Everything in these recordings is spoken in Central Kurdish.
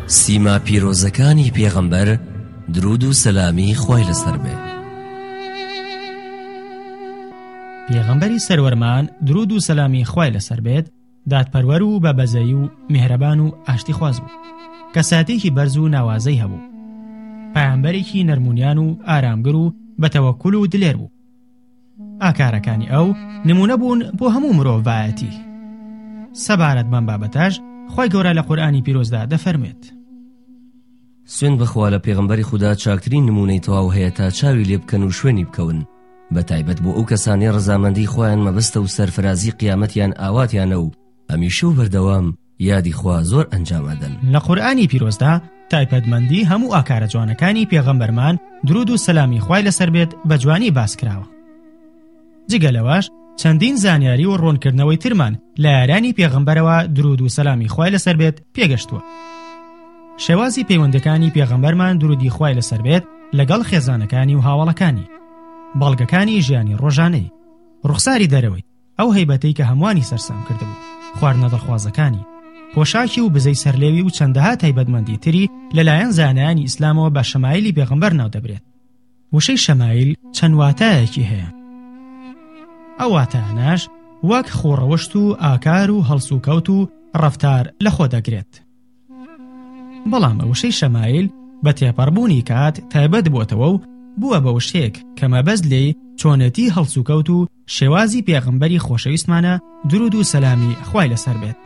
سیما پیرۆزەکانی پێغەمبەر درود و سەلامی خۆی لەسەر بێ. پێغەمبەری سەروەرمان درود و سەلامی خۆی لەسەر بێت دادپەروەر و بەبەزەی و میهرەبان و ئاشتی خواز بوو، کەساتێکی بەرز و ناوازەی هەبوو، پەیامبەرێکی نەرمونیان و ئارامگر و بەتەوەکوڵ و دلێر بوو. ئاکارەکانی ئەو نمونە بوون بۆ هەموو مرۆڤایەتی. سەبارەت بەم بابەتەش خۆی گەورە لە قورئانی پیرۆزدا دەفەرمێت: سوێن بخوا لە پێغەمبەری خوددا چاکترین نمونەی تەواو هەیە تا چاوی لێ بکەن و شوێنی بکەون، بە تایبەت بۆ ئەو کەسانی ڕەزامەندی خۆیان مەبەستە و سەرفرازی قیامەتیان ئاواتیانە و هەمیشە و بەردەوام یادی خوا زۆر ئەنجامەدەن. لە قورئانی پیرۆزدا تایبەتمەندی هەموو ئاکارە جوانەکانی پێغەمبەرمان درود و سەلامی خوای لەسەر بێت بە جوانی باس کراوە. جگە لەوەش چەندین زانیاری و ڕوونکردنەوەی ترمان لە یارانی پێغەمبەرەوە درود و سەلامی خوای لەسەر بێت پێگەشتووە. شێوازی پەیوەندەکانی پێغەمبەرمان درودی خوای لەسەر بێت لەگەڵ خێزانەکانی و هاوڵەکانی، بەڵگەکانی ژیانی ڕۆژانەی، ڕوخساری دەرەوەی، ئەو هەیبەتەی کە هەمووانی سەرسام کردبوو، خواردنە دڵخوازەکانی، پۆشاکی و بزەی سەرلێوی و چەندەها تایبەتمەندی تری لەلایەن زانایانی ئیسلامەوە بە شەمایلی پێغەمبەر ناو دەبرێت. وشەی شەمایل چەند واتایەکی هەیە. ئەو واتایانەش وەک خۆڕەوەشت و ئاکار و هەڵس و کەوت و ڕەفتار لە خۆ دەگرێت. بەڵام وشەی شەمایل بە تێپەڕبوونی کات تایبەت بووەتەوە و بووە بە وشەیەک کە مەبەست لێی چۆنەتی هەڵس و کەوت و شێوازی پێغەمبەری خۆشەویستمانە درود و سەلامی خوای لەسەر بێت.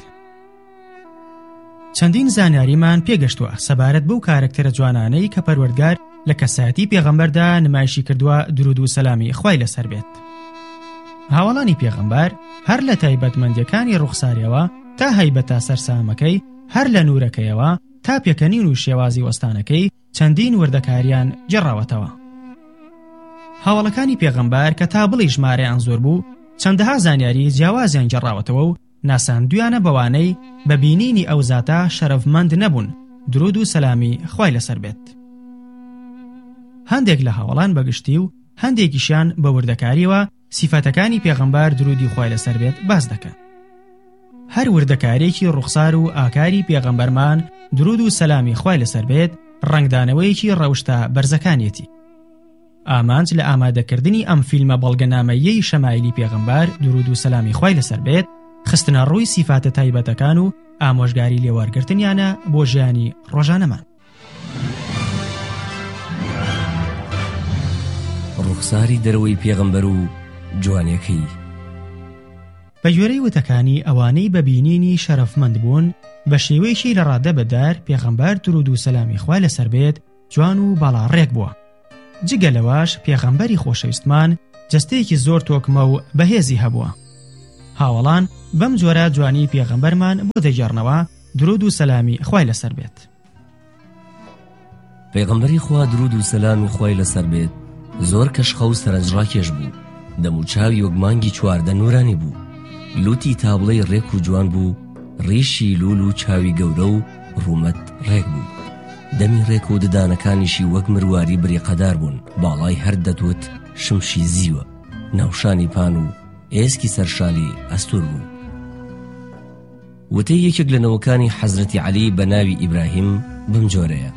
چەندین زانیاریمان پێگەشتووە سەبارەت بەو کارکتەرە جوانانەی کە پەروەردگار لە کەسایەتی پێغەمبەردا نمایشی کردووە درود و سەلامی خوای لەسەر بێت. هاوڵانی پێغەمبەر هەر لە تایبەتمەندیەکانی ڕوخساریەوە تا هەیبەتە سەرسامەکەی، هەر لە نورەکەیەوە تا پێکەنین و شێوازی وەستانەکەی چەندین وردەکاریان جێڕاوەتەوە. هاوڵەکانی پێغەمبەر کە تا بڵی ژمارەیان زۆر بوو چەندەها زانیاری جیاوازیان جێڕاوەتەوە و ناساندویانە بەوانەی بە بینینی ئەو زاتە شەرەفمەند نەبوون درود و سەلامی خوای لەسەر بێت. هەندێک لە هاوڵان بەگشتی و هەندێکیشیان بە وردەکاریەوە سیفەتەکانی پێغەمبەر درودی خوای لەسەر بێت باس دەکەن. هەر وردەکارێکی ڕوخسار و ئاکاری پێغەمبەرمان درود و سەلامی خوای لەسەر بێت ڕنگدانەوەیەکی ڕەوشتە بەرزەکانیەتی. ئامانج لە ئامادەکردنی ئەم فیلمە بەڵگەنامەیەی شەمایلی پێغەمبەر درود و سەلامی خوای لەسەر بێت خستنە ڕووی سیفاتە تایبەتەکان و ئامۆژگاری لێوەرگرتنیانە بۆ ژیانی ڕۆژانەمان. ڕوخساری دەرەوەی پێغەمبەر و جوانیەکەی بە گوێرەی وتەکانی ئەوانەی بە بینینی شەرەفمەند بوون بە شێوەیەکی لە ڕادە بەدار پێغەمبەر درود و سەلامی خوای لەسەر بێت جوان و باڵاڕێک بووە. جگە لەوەش پێغەمبەری خۆشەویستمان جەستەیەکی زۆر تۆکمە و بەهێزی هەبووە. هاوڵان بەم جۆرە جوانی پێغەمبەرمان بۆ دەگەڕنەوە درود و سەلامی خوای لەسەر بێت. پێغەمبەری خوا درود و سەلامی خوای لەسەر بێت زۆر کەشخە و سەرنجڕاکێش بوو، دەموچاوی وەک مانگی چواردە نورانی بوو، لوتی تابڵەی ڕێک و جوان بوو، ڕیشی لول و چاوی گەورە و ڕوومەت ڕێک بوو، دەمی ڕێک و ددانەکانیشی وەک مرواری بریقەدار بوون، باڵای هەر دەدوت شمشی زیوە، ناوشانی پان و ئێسکی سەرشالی ئەستور بوو. وتەی یەکێک لە نەوەکانی حەزرەتی عەلی بە ناوی ئیبراهیم بم جۆرەیە: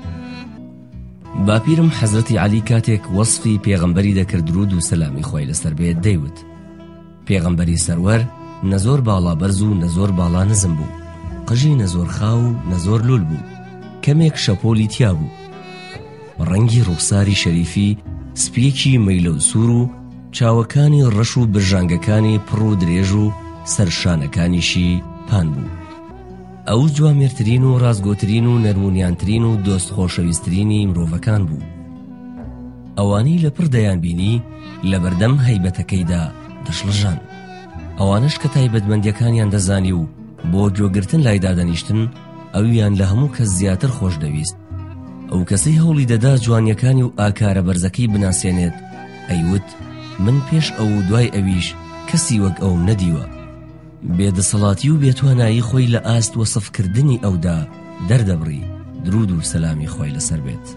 باپیرم حەزرەتی عەلی کاتێک وەصفی پێغەمبەری دەکرد درود و سەلامی خوای لەسەر بێت دەیوت پێغەمبەری سەروەر نەزۆر باڵا بەرز و نەزۆر باڵا نزم بوو، قژی نەزۆر خاو و نەزۆر لول بوو، کەمێک شەپۆلی تیا بوو، ڕەنگی ڕوخساری شەریفی سپیەکی مەیلە و سوور و چاوەکانی ڕەش و برژانگەکانی پڕ و درێژ و سەرشانەکانیشی پان بوو. ئەو جوامێرترین و ڕازگۆترین و نەرمونیانترین و دۆست خۆشەویستترینی مرۆڤەکان بوو. ئەوانی لە پڕ دەیان بینی لە بەردەم هەیبەتەکەیدا دەشڵژان، ئەوانش کە تایبەتمەندیەکانیان دەزانی و بۆ گوێگرتن لایدا دەنیشتن ئەویان لە هەموو کەس زیاتر خۆش دەویست. ئەو کەسەی هەوڵی دەدا جوانیەکانی و ئاکارە بەرزەکەی بناسێنێت ئەیوت من پێش ئەو و دوای ئەویش کەسی وەک ئەوم نەدیوە. بێدەسەڵاتی و بێتوانایی خۆی لە ئاست وەسفکردنی ئەودا دەردەبڕی درود و سەلامی خۆی لەسەر بێت.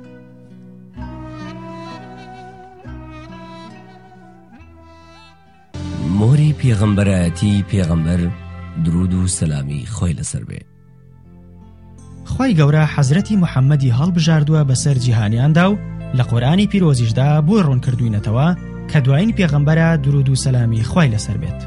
مۆری پێغەمبەرایەتی پێغەمبەر درود و سەلامی خۆی لەسەر بێت. خوای گەورە حەزرەتی محەممەدی هەڵبژاردووە بەسەر جیهانیاندا و لە قورئانی پیرۆزیشدا بۆی ڕوون کردوینەتەوە کە دوایین پێغەمبەرە درود و سەلامی خوای لەسەر بێت.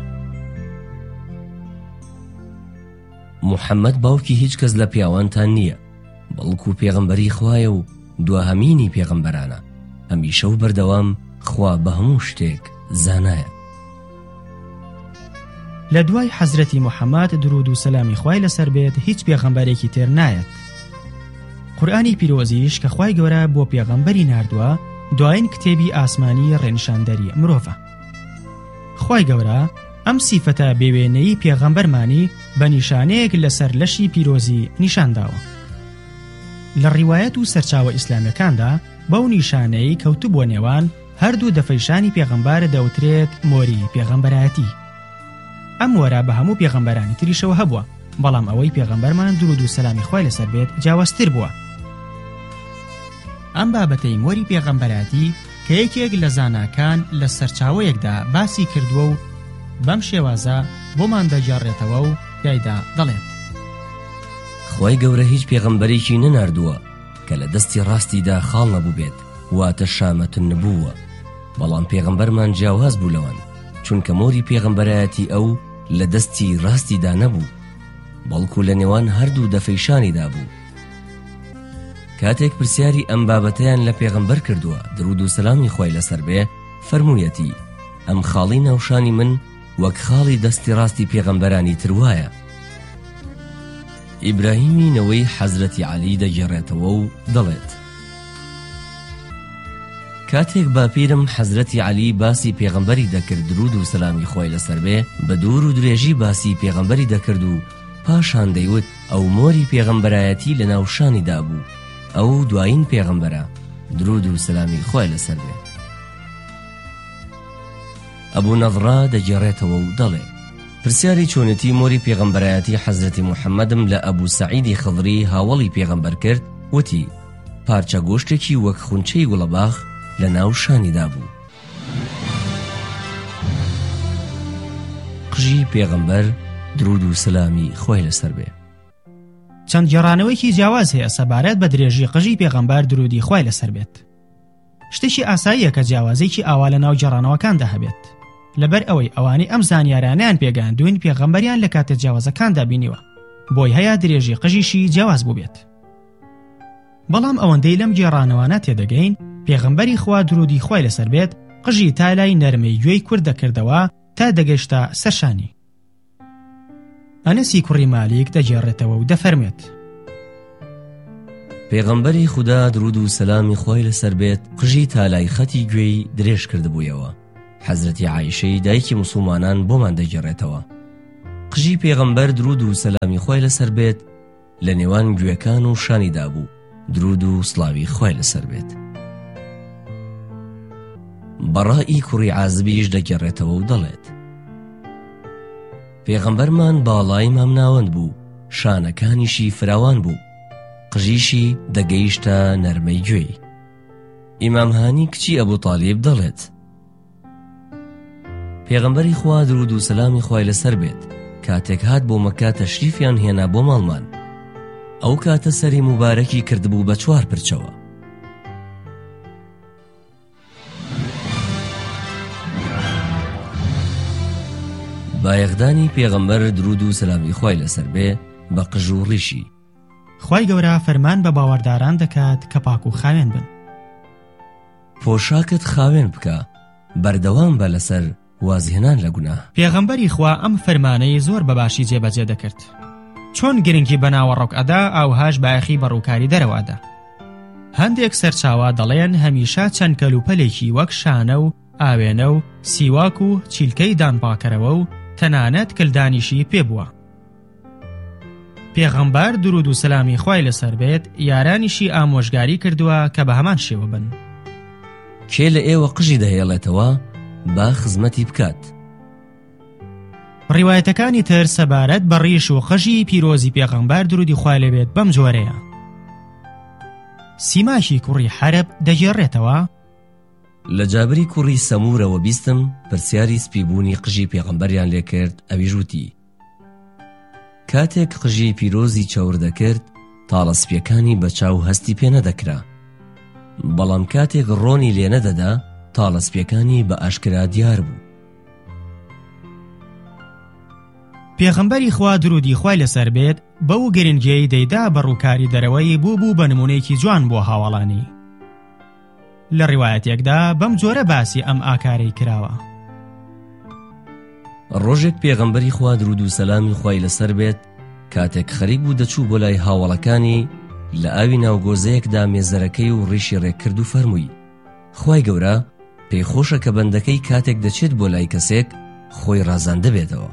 محەممەد باوکی هیچ کەس لە پیاوانتان نییە، بەڵکو پێغەمبەری خوایە و دواهەمینی پێغەمبەرانە، هەمیشە و بەردەوام خوا بە هەموو شتێک زانایە. لە دوای حەزرەتی محەممەد درود و سەلامی خوای لەسەر بێت هیچ پێغەمبەرێکی تر نایەت. قورئانی پیرۆزیش کە خوای گەورە بۆ پێغەمبەری ناردووە دوایین کتێبی ئاسمانی ڕێنشاندەری مرۆڤە. خوای گەورە ئەم سیفەتە بێوێنەی پێغەمبەرمانی بە نیشانەیەک لەسەر لەشی پیرۆزی نیشانداوە. لە ڕیوایەت و سەرچاوە ئیسلامیەکاندا بەو نیشانەی کەوتوبووە نێوان هەردوو دەفەیشانی پێغەمبەر دەوترێت مۆری پێغەمبەرایەتی. ئەم وەرە بە هەموو پێغەمبەرانی تریشەوە هەبووە، بەڵام ئەوەی پێغەمبەرمان درود و سەلامی خوای لەسەر بێت جیاوازتر بووە. ئەم بابەتەی مۆری پێغەمبەرایەتی کە یەکێک لە زاناکان لە سەرچاوەیەکدا باسی کردووە و بەم شێوازە بۆمان دەجێڕێتەوە و تایدا دەڵێت خوای گەورە هیچ پێغەمبەرێکی نەناردووە کە لە دەستی ڕاستیدا خاڵ نەبوو بێت، واتە شامەتن نبووە، بەڵام پێغەمبەرمان جیاواز بوو لەوان، چونکە مۆری پێغەمبەرایەتی ئەو لە دەستی ڕاستیدا نەبوو، بەڵکو لە نێوان هەردوو دەفەیشانیدا بوو. کاتێک پرسیاری ئەم بابەتەیان لە پێغەمبەر کردووە درود و سەلامی خوای لەسەر بێ، فەرموویەتی ئەم خاڵی ناوشانی من وەک خاڵی دەستی ڕاستی پێغەمبەرانی تر وایە. ئیبراهیمی نەوەی حەزرەتی عەلی دەگێڕێتەوە و دەڵێت کاتێک باپیرم حەزرەتی عەلی باسی پێغەمبەری دەکرد درود و سەلامی خوای لەسەر بێ، بە دوور و درێژی باسی پێغەمبەری دەکرد و پاشان دەیوت ئەو مۆری پێغەمبەرایەتی لە ناوشانیدا بوو، ئەو دوایین پێغەمبەرە درود و سەلامی خوای لەسەر بێ. ئەبوو نەضڕا دەگێڕێتەوە و دەڵێ پرسیاری چۆنەتی مۆری پێغەمبەرایەتی حەزرەتی محەممەدم لە ئەبوو سەعیدی خضری هاوڵی پێغەمبەر کرد، وتی پارچە گۆشتێکی وەک خونچەی گوڵەباخ لە ناو شانیدا بوو. قژی پێغەمبەر درود و سەلامی خوای لەسەر بێ. چەند گێڕانەوەیکی جیاواز هەیە سەبارەت بە درێژی قژی پێغەمبەر درودی خوای لەسەر بێت. شتێکی ئاساییە کە جیاوازێکی ئاوا لە ناو گێڕانەوەکاندا هەبێت، لەبەر ئەوەی ئەوانەی ئەم زانیارانیان پێگەاندوین پێغەمبەریان لە کاتە جیاوازەکاندا بینیوە، بۆی هەیە درێژی قژیشی جیاواز بوو بێت. بەڵام ئەوەندەی لەم گێڕانەوانە تێدەگەین پێغەمبەری خوا درودی خوای لەسەر بێت قژی تا لای نەرمەی گوێی کورد دەکردەوە تا دەگەیشتە سەرشانی. ئەنەسی کوڕی مالیک دەگێڕێتەوە و دەفەرمێت پێغەمبەری خودا درود و سەلامی خوای لەسەر بێت قژی تا لای خەتی گوێی درێژ کردبوویەوە. حەزرەتی عایشەی دایکی موسڵمانان بۆمان دەگێڕێتەوە قژی پێغەمبەر درود و سەلامی خوای لەسەر بێت لە نێوان گوێکان و شانیدا بوو، درود و سڵاوی خوای لەسەر بێت. بەڕائی کوڕی عازبیش دەگێڕێتەوە و دەڵێت پێغەمبەرمان باڵای مامناوەند بوو، شانەکانیشی فراوان بوو، قژیشی دەگەیشتە نەرمەی گوێی. ئیمام هانی کچی ئەبوو تاڵیب دەڵێت پێغەمبەری خوا درود و سەلامی خوای لەسەر بێت کاتێک هات بۆ مەکە تەشریفیان هێنا بۆ ماڵمان، ئەو کاتە سەری موبارەکی کردبوو بە 4 پرچەوە. بایەخدانی پێغەمبەر درود و سەلامی خوای لەسەر بێ بە قژ و ڕیشی. خوای گەورە فەرمان بە باوەڕداران دەکات کە پاک و خاوێن بن. پۆشاکت خاوێن بکە، بەردەوام بە لەسەر وازهێنان لە گوناه. پێغەمبەری خوا ئەم فەرمانەی زۆر بەباشی جێبەجێ دەکرد. چۆن گرنگی بەناوەڕۆک ئەدا ئاوهاش بایەخی بەڕووکاری دەرەوادا. هەندێک سەرچاوە دەڵێن هەمیشە چەند کەلوپەلێکی وەک شانە و ئاوێنە و سیواک و چیلکەی دانپاکەرەوە و تەنانەت کلدانیشی پێبووە. پێغەمبەر درود و سەلامی خوای لەسەر بێت یارانیشی ئامۆژگاری کردووە کە بە هەمان شێوە بن. کێ لە ئێوە قژی دەهێڵێتەوە با خزمەتی بکات. ڕیوایەتەکانی تر سەبارەت بە ڕیش و قژی پیرۆزی پێغەمبەر درودی خوای لێ بێت بەم جۆرەیە. سیماشی کوڕی حەرب دەگێڕێتەوە لە جابری کوڕی سەمورەوە بیستم پرسیاری سپیبوونی قژی پێغەمبەریان لێ کرد، ئەویش وتی کاتێک قژی پیرۆزی چاور دەکرد تاڵەسپیەکانی بەچاو هەستی پێ نەدەکرا، بەڵام کاتێک ڕۆنی لێ نەدەدا تاڵەسپیەکانی بە ئاشکرا دیار بوو. پێغەمبەری خوا درودی خوای لەسەر بێت بەو گرنگیەی دەیدا بە ڕووکاری دەرەوەی بوو بە نمونەیەکی جوان بۆ هاوڵانی. لە ڕیوایەتێکدا بەم جۆرە باسی ئەم ئاکارەی کراوە. ڕۆژێک پێغەمبەری خوا درود و سەلامی خوای لەسەر بێت کاتێک خەریک بوو دەچوو بۆ لای هاوڵەکانی لە ئاوی ناوگۆزەیەکدا مێزەرەکەی و ڕیشی ڕێک کرد و فەرمووی: خوای گەورە پێیخۆشە کە بەندەکەی کاتێک دەچێت بۆ لای کەسێک خۆی ڕازاندە بێتەوە.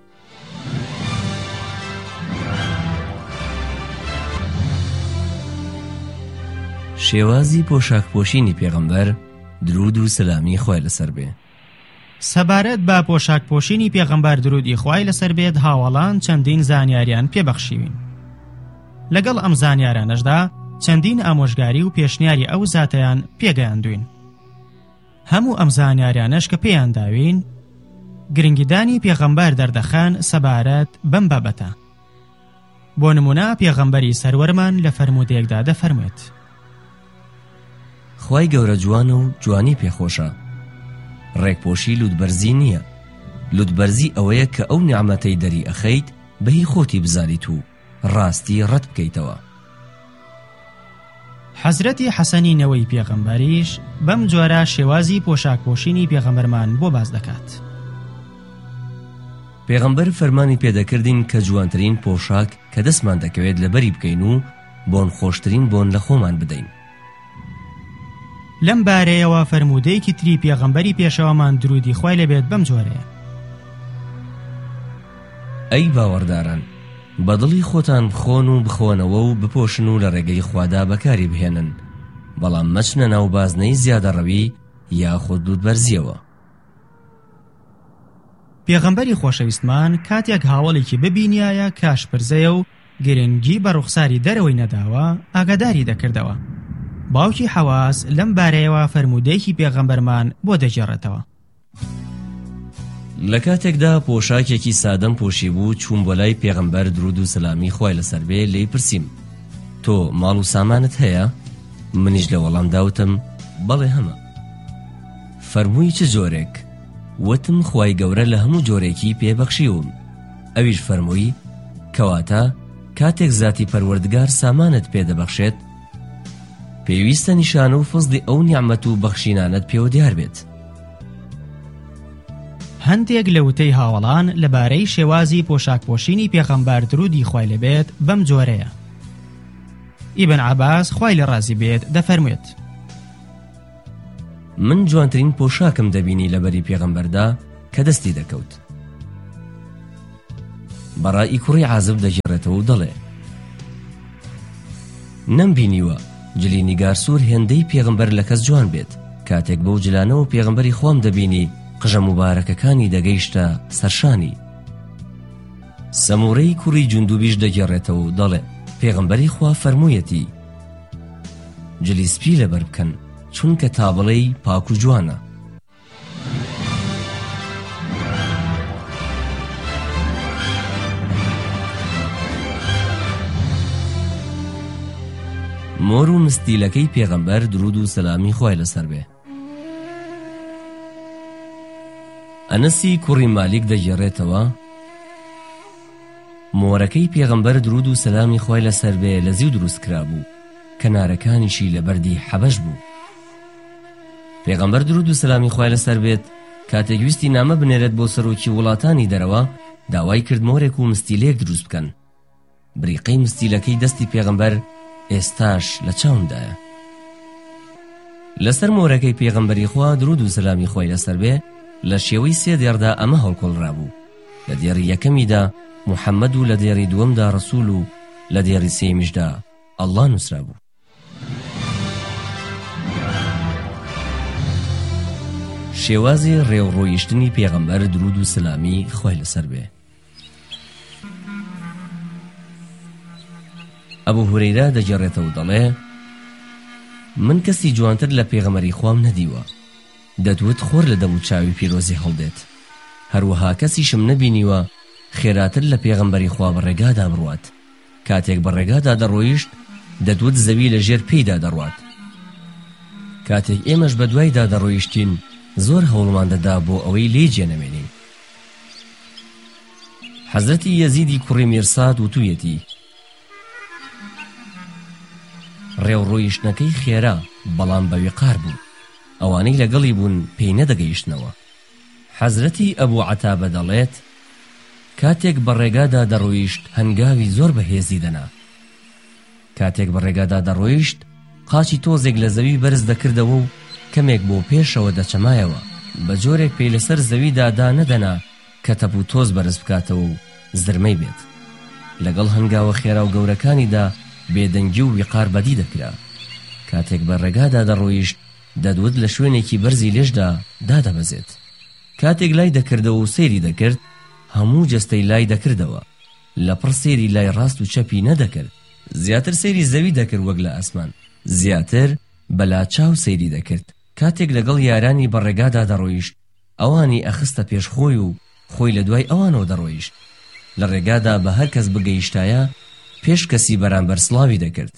شێوازی پۆشاکپۆشینی پێغەمبەر درود و سەلامی خوای لەسەر بێ. سەبارەت بە پۆشاکپۆشینی پێغەمبەر درودی خوای لەسەر بێت هاوڵان چەندین زانیاریان پێبەخشیوین. لەگەڵ ئەم زانیارانەشدا چەندین ئامۆژگاری و پێشنیاری ئەو زاتەیان پێگەیاندوین. هەموو ئەم زانیاریانەش کە پێیان داوین گرنگیدانی پێغەمبەر دەردەخان سەبارەت بەم بابەتە. بۆ نمونە پێغەمبەری سەروەرمان لە فەرمودەیەکدا دەفەرموێت: خوای گەورە جوانە و جوانی پێخۆشە، ڕێکپۆشی لوتبەرزی نییە. لوتبەرزی ئەوەیە کە ئەو نیعمەتەی دەری ئەخەیت بەهی خۆتی بزانیت و ڕاستی ڕەت بکەیتەوە. حەزرەتی حەسەنینەوەی پێغەمبەریش بەم جۆرە شێوازی پۆشاکپۆشینی پێغەمبەرمان بۆ باز دەکات. پێغەمبەر فەرمانی پێدەکردین کە جوانترین پۆشاک کە دەستمان دەکەوێت لەبەری بکەین و بۆن خۆشترین بۆن لە خۆمان بدەین. لەم بارەیەوە فەرمودەیەکی تری پێغەمبەری پێشەوامان درودی خوای لەبێت بەم جۆرەیە: ئەی باوەڕداران، بەدڵی خۆتان بخۆن و بخۆنەوە و بپۆشن و لە ڕێگەی خوادا بەکاری بهێنن، بەڵام مەچنە ناو بازنەی زیادەڕەوی یاخود لوتبەرزیەوە. پێغەمبەری خۆشەویستمان کاتێک هاوڵێکی ببینایە کاشپرزەیە و گرنگی بە ڕوخساری دەرەوەی نەداوە ئاگاداری دەکردەوە. باوکی حەواس لەم بارەیەوە فەرمودەیەکی پێغەمبەرمان بۆ دەجێڕێتەوە: لە کاتێکدا پۆشاکێکی سادەم پۆشی بوو چوون بۆ لای پێغەمبەر درود و سەلامی خوای لەسەر بێ لێی پرسیم: تۆ ماڵ و سامانت هەیە؟ منیش لە وەڵام داوتم: بەڵێ هەمە. فەرمووی: چ جۆرێک؟ وتم: خوای گەورە لە هەموو جۆرێکی پێبەخشیوم. ئەویش فەرمووی: کەواتە کاتێک زاتی پەروەردگار سامانت پێدەبەخشێت پێویستە نیشانە و فزڵی ئەو نیعمەت و بەخشینانت پێوە دیار بێت. هەندێک لە وتەی هاوڵان لەبارەی شێوازی پۆشاکپۆشینی پێغەمبەر درودی خوای لەبێت بەم جۆرەیە. ئیبن عەباس خوای لە ڕازی بێت دەفەرموێت: من جوانترین پۆشاکم دەبینی لەبەری پێغەمبەردا کە دەستی دەکەوت. بەڕای کوڕی عازب دەگێڕێتەوە و دەڵێ: نەمبینیوە جلی نیگارسوور هێندەی پێغەمبەر لە کەس جوان بێت. کاتێک بەو جلانەوە پێغەمبەری خوام دەبینی قژە مبارەکەکانی دەگەیشتە سەرشانی. سەموڕەی کوڕی جوندوبیش دەگێڕێتەوە و دەڵێ: پێغەمبەری خوا فەرموویەتی جلی سپی لەبەر بکەن چونکە تابڵەی پاک و جوانە. مۆر و مستیلەکەی پێغەمبەر درود و سەلامی خوای لەسەر بێ. ئەنەسی کوڕی مالیک دەگێڕێتەوە: مۆرەکەی پێغەمبەر درود و سەلامی خوای لەسەر بێ لە زیو دروست کرا بوو، کەنارەکانیشی لە بەردی حەبەش بوو. پێغەمبەر درود و سەلامی خوای لەسەر بێت کاتێک ویستی نامە بنێرێت بۆ سەرۆکی وڵاتانی دەرەوە داوای کرد مۆرێک و مستیلەیەک دروست بکەن. بریقەی مستیلەکەی دەستی پێغەمبەر ئێستاش لە چاومدایە. لەسەر مۆرەکەی پێغەمبەری خوا درود و سەلامی خوای لەسەر بێ لە شێوەی سێ دێڕدا ئەمە هەڵکۆڵرابوو: لە دێڕی یەکەمیدا محەممەد و لە دێڕی دووەمدا ڕەسوول و لە دێڕی سێمیشدا ئەڵڵا نووسرا بوو. شێوازی ڕێوڕۆیشتنی پێغەمبەر درود و سەلامی خوای لەسەر بێ. ئەبوو هورەیرە دەگێڕێتەوە و دەڵێ: من کەسی جوانتر لە پێغەمبەری خوام نەدیوە. دەتوت خۆر لە دەم و چاوی پیرۆزی هەڵدێت. هەروەها کەسیشم نەبینیوە خێراتر لە پێغەمبەری خوا بەڕێگادا بڕوات. کاتێک بە ڕێگادا دەڕۆیشت دەدوت زەوی لە ژێر پێیدا دەڕوات. کاتێک ئێمەش بە دوایدا دەڕۆیشتین زۆر هەوڵمان دەدا بۆ ئەوەی لێ جێنەمێنین. حەزرەتی یەزیدی کوڕی میرساد وتوویەتی ڕێوڕۆیشتنەکەی خێرا بەڵام بە ویقار بوو، ئەوانەی لەگەڵی بوون پێی نەدەگەیشتنەوە. حەزرەتی ئەبوو عەتابە دەڵێت کاتێک بە ڕێگادا دەڕۆیشت هەنگاوی زۆر بەهێزی دەنا. کاتێک بە ڕێگادا دەڕۆیشت قاچی تۆزێک لە زەوی بەرز دەکردەوە و کەمێک بۆ پێشەوە دەچەمایەوە، بە جۆرێک پێی لەسەر زەویدا دا نەدەنا کە تەپ و تۆز بەرز بکاتەوە و زرمەی بێت. لەگەڵ هەنگاوە خێرا و گەورەکانیدا بێدەنگی و ویقار بەدی دەکرا. کاتێک بە ڕێگادا دەڕۆیشت دەدوت لە شوێنێکی بەرزی لێشدا دادەبەزێت. کاتێک لای دەکردەوە و سەیری دەکرد هەموو جەستەی لای دەکردەوە، لەپڕ سێری لای ڕاست و چەپی نەدەکرد. زیاتر سەیری زەوی دەکرد وەک لە ئاسمان، زیاتر بەلاچاو سەیری دەکرد. کاتێک لەگەڵ یارانی بە ڕێگادا دەڕۆیشت ئەوانی ئەخستە پێش خۆی و خۆی لە دوای ئەوانەوە دەڕۆیشت. لە ڕێگادا بە هەر کەس بگەیشتایە پێش کەسی بەرامبەر سڵاوی دەکرد.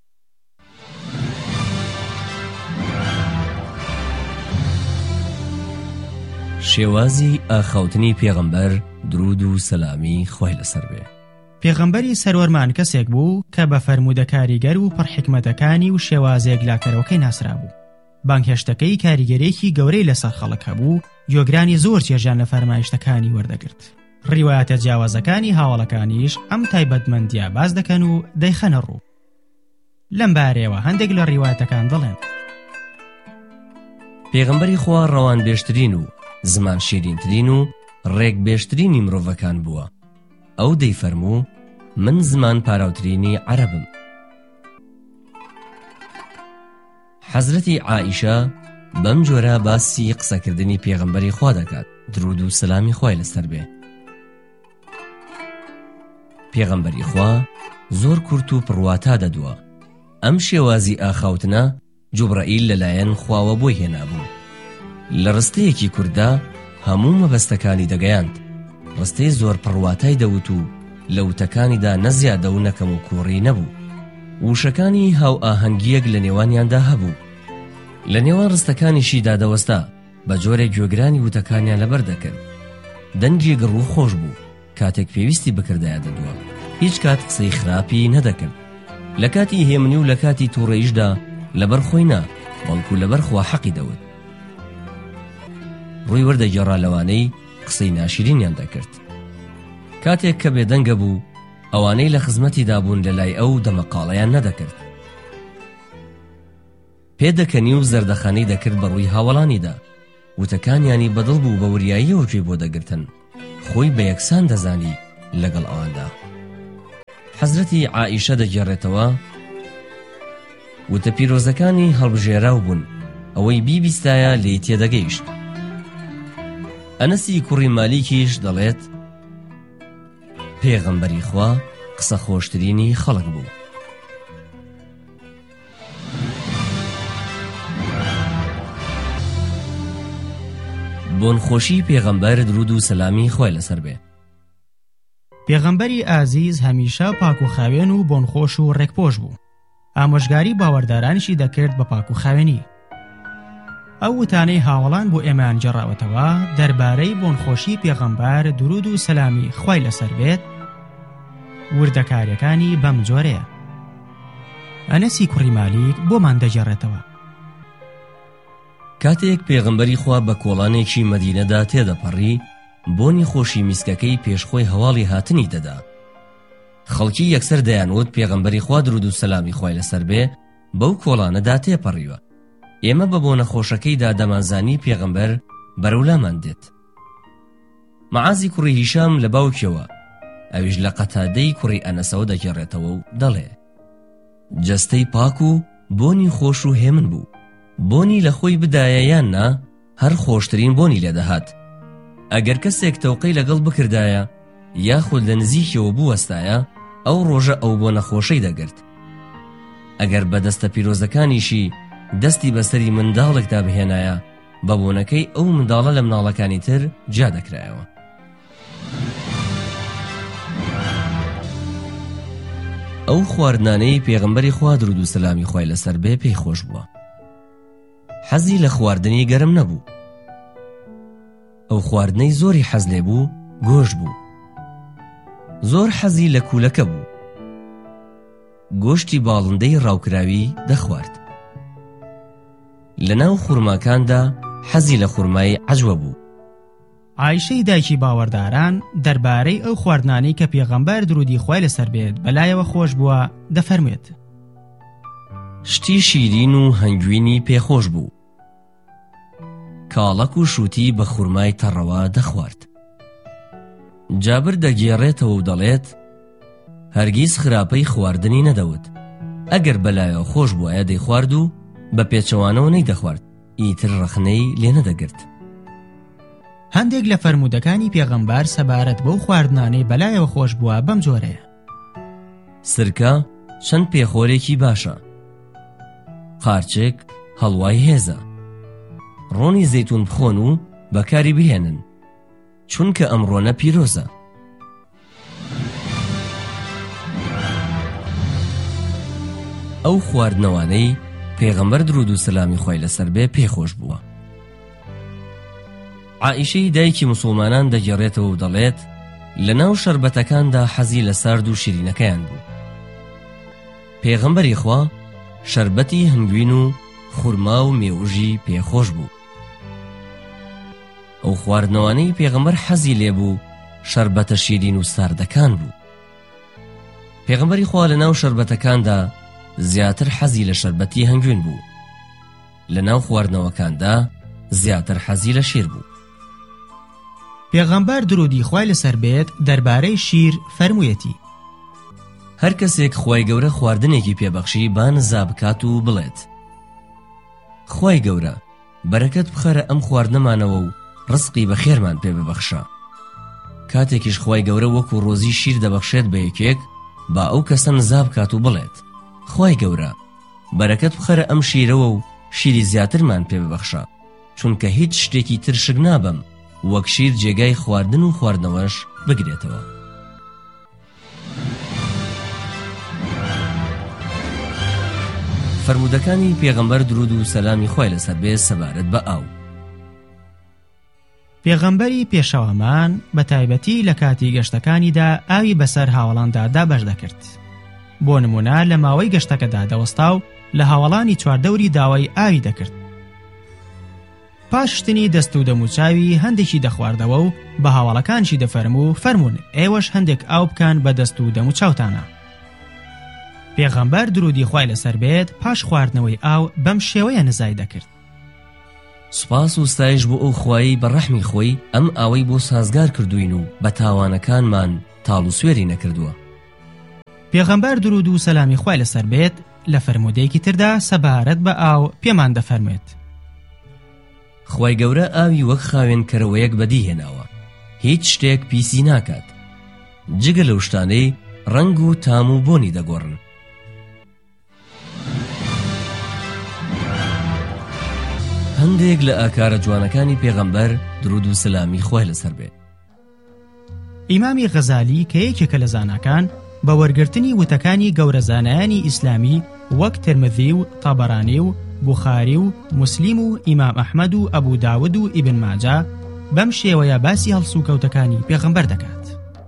شێوازی ئاخەوتنی پێغەمبەر درود و سەلامی خۆی لەسەر بێ. پێغەمبەری سەرۆرمان کەسێک بوو کە بە فەرموودە کاریگەر و پڕحکمەتەکانی و شێوازێک لاکەرەوەکەی ناسرا بوو. بانگهێشتەکەی کاریگەرێکی گەورەی لەسەر خەڵک هەبوو، گوێگرانی زۆر چێژیان لە فەرمایشتەکانی وەردەگرت. ڕیوایەتە جیاوازەکانی هاوڵەکانیش ئەم تایبەتمەندیە باز دەکەن و دەیخەنە ڕوو. لەم بارەیەوە هەندێک لە ڕیوایەتەکان دەڵێن پێغەمبەری خوا ڕەوان بێشترین و زمان شیرینترین و ڕێک بێشترینی مرۆڤەکان بووە. ئەو دەیفەرموو من زمان پاراوترینی عەرەبم. حەزرەتی عائیشە بەم جۆرە باسی قسەکردنی پێغەمبەری خوا دەکات درود و سەلامی خوای لەسەر بێ. پێغەمبەری خوا زۆر کورت و پڕواتا دەدووە. ئەم شێوازی ئاخاوتنە جوبرەئیل لەلایەن خواوە بۆی هێنابوو. لە ڕستەیەکی کووردا هەموو مەبەستەکانی دەگەیاند. ڕستەی زۆر پڕواتای دەوت و لە وتەکانیدا نەزیادە و نەکەم و کوڕی نەبوو. وشەکانی هاو ئاهەنگیەک لە نێوانیاندا هەبوو. لە نێوان ڕستەکانیشیدا دەوەستا بە جۆرێک گوێگرانی وتەکانیان لەبەر دەکرد. دەنگی گڕوو خۆش بوو، کاتێک پێویستی بکردایە دەدووە. هیچ کات قسەی خراپی نەدەکرد. لە کاتی هێمنی و لە کاتی تووڕەیشدا لەبەر خۆی نا بەڵکو لەبەر خوا حەقی دەوت. ڕووی وەردەگێڕا لەوانەی قسەی ناشرینیان دەکرد. کاتێک کە بێدەنگە بوو ئەوانەی لە خزمەتیدا بوون لە لای ئەو دەمەقاڵەیان نەدەکرد. پێدەکەنی و زەردەخانەی دەکرد بە ڕووی هاوڵانیدا. وتەکانیانی بەدڵ بوو بە وریاییەوە گوێ بۆ دەگرتن. خۆی بە یەکسان دەزانی لەگەڵ ئەواندا. حەزرەتی عائیشە دەگێڕێتەوە وتە پیرۆزەکانی هەڵبژێراو بوون، ئەوەی بیبیستایە لێی تێدەگەیشت. ئەنەسی کوڕی مالیکیش دەڵێت پێغەمبەری خوا قسە خۆشترینی خەڵک بوو. بۆنخۆشی پێغەمبەر درود و سەلامی خۆی لەسەر بێ. پێغەمبەری ئازیز هەمیشە پاک و خاوێن و بۆنخۆش و ڕێکپۆش بوو. ئامۆژگاری باوەڕدارانیشی دەکرد بە پاک و خاوێنی. ئەو وتانەی هاوڵان بۆ ئێمەیان جێڕاوەتەوە دەربارەی بۆنخۆشی پێغەمبەر درود و سەلامی خۆی لەسەر بێت وردەکاریەکانی بەم جۆرەیە. ئەنەسی کوڕی مالیک بۆمان دەگێڕێتەوە. کاتێک پێغەمبەری خوا بە کۆڵانێکی مەدینەدا تێدەپەڕی بۆنی خۆشی میسکەکەی پێشخۆی هەواڵی هاتنی دەدا. خەڵکی یەکسەر دەیانوت پێغەمبەری خوا درود و سەلامی خۆی لەسەر بێ بەو کۆڵانەدا تێپەڕیوە. ئێمە بە بۆنە خۆشەکەیدا دەمانزانی پێغەمبەر بەرەولامان دێت. مەعازی کوڕی هیشام لە باوکیەوە، ئەویش لە قەتادەی کوڕی ئەنەسەوە دەگێڕێتەوە و دەڵێ جەستەی پاک و بۆنی خۆش و هێمن بوو. بۆنی لە خۆی بدایە یان نا هەر خۆشترین بۆنی لێدەهات. ئەگەر کەسێک تەوقەی لەگەڵ بکردایە یاخود لە نزیکەوە بوەستایە ئەو ڕۆژە ئەو بۆنە خۆشەی دەگرت. ئەگەر بە دەستە پیرۆزەکانیشی دەستی بەسەری منداڵێکدا بهێنایە بە بۆنەکەی ئەو منداڵە لە مناڵەکانی تر جا دەکرایەوە. ئەو خواردنانەی پێغەمبەری خوا درود و سەلامی خوای لەسەر بێ پێی خۆش بووە. حەزی لە خواردنی گەرم نەبوو. ئەو خواردنەی زۆری حەز لێ بوو گۆشت بوو. زۆر حەزی لە کولەکە بوو. گۆشتی باڵندەی ڕاوکراوی دەخوارد. لەناو خوڕماکاندا حەزی لە خوڕمای عەجوە بوو. عایشەی دایکی باوەڕداران دەربارەی ئەو خواردنانەی کە پێغەمبەر درودی خوای لەسەر بێت بەلایەوە خۆش بووە دەفەرموێت: شتی شیرین و هەنگوینی پێخۆش بوو. کاڵەک و شووتی بە خوڕمای تەڕەوە دەخوارد. جابر دەگێڕێتەوە و دەڵێت هەرگیز خراپەی خواردنی نەدەوت. ئەگەر بەلایەوە خۆش بووایە دەیخوارد و بە پێچەوانەوە نەیدەخوارد، ئیتر ڕەخنەی لێ نەدەگرت. هەندێک لە فەرمودەکانی پێغەمبەر سەبارەت بەو خواردنانەی بەلایەوە خۆش بووە بەم جۆرەیە: سرکە چەند پێخۆرێکی باشە. قارچێک هەڵوای هێزە. ڕۆنی زەیتون بخۆن و بەکاری بهێنن، چونکە ئەم ڕۆنە پیرۆزە. ئەو خواردنەوانەی پێغەمبەر درود و سەلامی خوای لەسەر بێ پێخۆش بووە. عائیشەی دایکی موسڵمانان دەگێڕێتەوە و دەڵێت لەناو شەربەتەکاندا حەزی لە سارد و شیرینەکەیان بوو. پێغەمبەری خوا شەربەتی هەنگوین و خوڕما و مێوژی پێخۆش بوو. ئەو خواردنەوانەی پێغەمبەر حەزی لێبوو شەربەتە شیرین و ساردەکان بوو. پێغەمبەری خوا لەناو شەربەتەکاندا زیاتر حەزی لە شەربەتی هەنگوین بوو. لەناو خواردنەوەکاندا زیاتر حەزی لە شیر بوو. پێغەمبەر درودی خوای لەسەر بێت دەربارەی شیر فەرموویەتی: هەر کەسێک خوای گەورە خواردنێکی پێبەخشی با نزا بکات و بڵێت خوای گەورە بەرەکەت بخەرە ئەم خواردنەمانەوە و ڕزقی بە خێرمان پێ ببەخشە. کاتێکیش خوای گەورە وەکو ڕۆزی شیر دەبەخشێت بە یەکێک، با ئەو کەسە نزا بکات و بڵێت خوای گەورە بەرەکەت بخەرە ئەم شیرەوە و شیری زیاترمان پێ ببەخشە، چونکە هیچ شتێکی تر شک نابم وەک شیر جێگای خواردن و خواردنەوەش بگرێتەوە. فەرمودەکانی پێغەمبەر درود و سەلامی خوای لەسەر بێ سەبارەت بە ئاو. پێغەمبەری پێشەوامان بە تایبەتی لە کاتی گەشتەکانیدا ئاوی بەسەر هاوڵاندا دابەش دەکرد. بۆ نمونە لە ماوەی گەشتەکەدا دەوەستا و لە هاوڵانی چواردەوری داوای ئاوی دەکرد. پاشتنی دەست و دەموچاوی هەندێکی دەخواردەوە و بە هاوڵەکانشی فەرموون ئێوەش هەندێک ئاو بکەن بە دەست و دەموچاوتانە. پێغەمبەر درودی خوای لەسەر بێت پاش خواردنەوەی ئاو بەم شێوەیە نزای دەکرد: سوپاس و ستایش بۆ ئەو خوایی بە ڕەحمی خۆی ئەم ئاوەی بۆ سازگار کردوین و بە تاوانەکانمان تاڵ و سوێری نەکردووە. پێغەمبەر درود و سەلامی خوای لەسەر بێت لە فەرمودەیەکی تردا سەبارەت بە ئاو پێمان دەفەرمێت: خوای گەورە ئاوی وەک خاوێن کەرەوەیەک بەدیهێناوە، هیچ شتێک پیسی ناکات، جگە لەو شتانەی ڕەنگ و تام و بۆنی دەگۆڕن. هەندێک لە ئاکارە جوانەکانی پێغەمبەر درود و سەلامی خوای لەسەر بێت. ئیمامی غەزالی کە یەکێکە لە زاناکان بە وەرگرتنی وتەکانی گەورە زانایانی ئیسلامی وەک ترمذی و تابەرانی و بوخاری و موسلیم و ئیمام ئەحمەد و ئەبوو داود و ئیبن ماجە بەم شێوەیە باسی هەڵسوکەوتەکانی پێغەمبەر دەکات.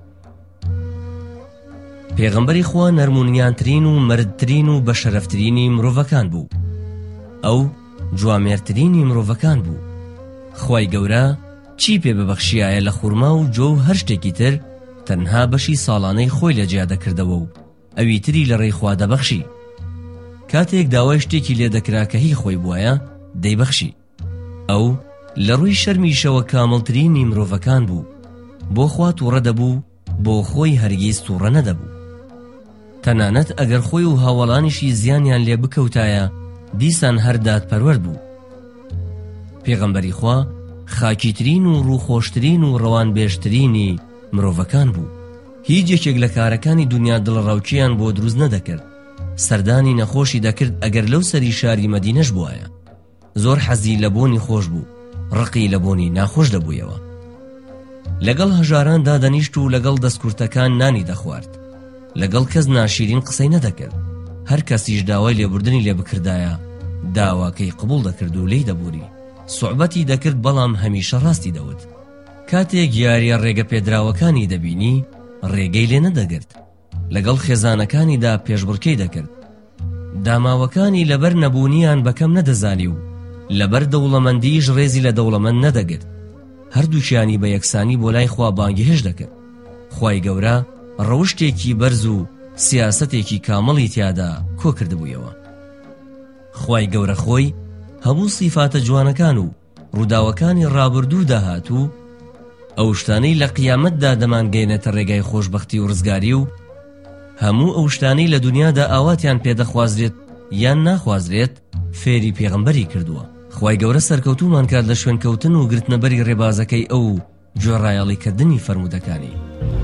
پێغەمبەری خوا نەرمونیانترین و مردترین و بەشەرەفترینی مرۆڤەکان بوو. ئەو جوامێرترینی مرۆڤەکان بوو. خوای گەورە چی پێ ببەخشیایە لە خوڕما و جۆ و هەر شتێکی تر تەنها بەشی ساڵانەی خۆی لە جیا دەکردەوە و ئەوی تری لە ڕێی خوا دەبەخشی. کاتێک داوای شتێکی لێ دەکرا کە هی خۆی بووایە دەیبەخشی. ئەو لە ڕووی شەرمیشەوە کامڵترینی مرۆڤەکان بوو. بۆ خوا تووڕە دەبوو، بۆ خۆی هەرگیز تووڕە نەدەبوو. تەنانەت ئەگەر خۆی و هاوڵانیشی زیانیان لێ بکەوتایە دیسان هەر دادپەروەر بوو. پێغەمبەری خوا خاکیترین و ڕووخۆشترین و ڕەوانبێژترینی مرۆڤەکان بوو. هیچ یەکێک لە کارەکانی دنیا دڵڕاوچیان بۆ دروست نەدەکرد. سەردانی نەخۆشی دەکرد ئەگەر لەو سەری شاری مەدینەش بووایە. زۆر حەزی لە بۆنی خۆش بوو، ڕقی لە بۆنی ناخۆش دەبوویەوە. لەگەڵ هەژاران دادەنیشت و لەگەڵ دەستکورتەکان نانی دەخوارد. لەگەڵ کەس ناشیرین قسەی نەدەکرد. هەر کەسیش داوای لێبوردنی لێ بکردایە داواکەی قبول دەکرد و لێی دەبووری. سوعبەتی دەکرد بەڵام هەمیشە ڕاستی دەوت. کاتێک یاریە ڕێگە پێدراوەکانی دەبینی ڕێگەی لێ نەدەگرت. لەگەڵ خێزانەکانیدا پێشبڕکەی دەکرد. داماوەکانی لەبەر نەبوونیان بەکەم نەدەزانی و لەبەر دەوڵەمەندیش ڕێزی لە دەوڵەمەند نەدەگرت. هەردووچیانی بە یەکسانی بۆ لای خوا بانگی هێش دەکرد. خوای گەورە ڕەوشتێکی بەرز و سیاسەتێکی کامەڵی تیادا کۆ کردبوویەوە. خوای گەورە خۆی هەموو سیفاتە جوانەکان و ڕووداوەکانی ڕابردوو داهات و ئەو شتانەی لە قیامەتدا دەمانگەینێتە ڕێگای خۆشبەختی و ڕزگاری و هەموو ئەو شتانەی لە دنیادا ئاواتیان پێدەخوازرێت یان ناخوازرێت فێری پێغەمبەری کردووە. خوای گەورە سەرکەوتومان کرد لە شوێنکەوتن و گرتنەبەری ڕێبازەکەی ئەو گوێڕایەڵیکردنی فەرموودەکانی.